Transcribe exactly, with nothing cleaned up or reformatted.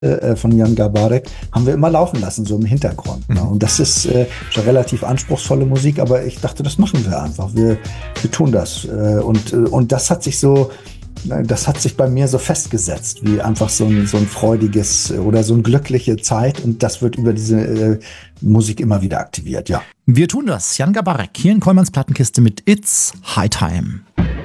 äh, von Jan Garbarek haben wir immer laufen lassen, so im Hintergrund. Mhm. Ne? Und das ist äh, schon relativ anspruchsvolle Musik, aber ich dachte, das machen wir einfach. Wir, wir tun das. Äh, und, äh, und das hat sich so, das hat sich bei mir so festgesetzt, wie einfach so ein, so ein freudiges oder so eine glückliche Zeit. Und das wird über diese äh, Musik immer wieder aktiviert, ja. Wir tun das. Jan Garbarek hier in Kollmanns Plattenkiste mit It's High Time.